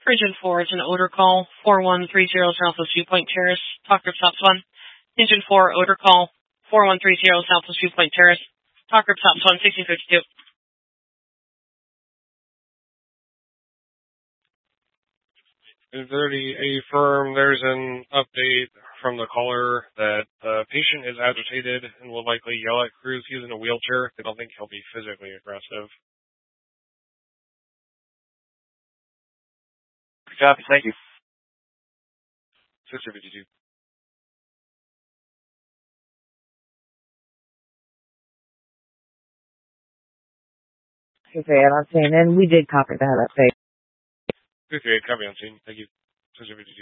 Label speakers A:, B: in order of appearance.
A: Region 4 is an odor call, 4130 Southwest Viewpoint Terrace, Talk Group Stops 1. Engine 4, odor call, 4130 Southwest Viewpoint Terrace, Talk Group Stops 1, 1652.
B: Affirm there's an update from the caller that the patient is agitated and will likely yell at crews using a wheelchair. They don't think he'll be physically aggressive.
C: Good job. Thank you.
B: 652.
D: Okay, I'm saying, and we did copy that update.
B: 58, copy on scene. Thank you. 652.